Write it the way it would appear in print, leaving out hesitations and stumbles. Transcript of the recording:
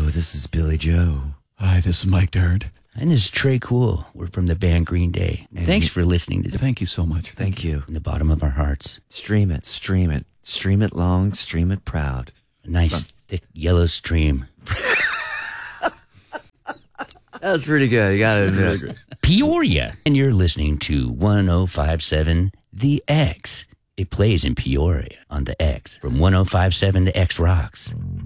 this is Billy Joe. Hi, this is Mike Dird. And this is Trey Cool. We're from the band Green Day. Thanks for listening to Thank you so much. Thank you. From the bottom of our hearts. Stream it, stream it. Stream it long, stream it proud. A nice, thick, yellow stream. That was pretty good. You got to admit. Peoria. And you're listening to 1057 The X. It plays in Peoria on the X. From 1057 The X Rocks.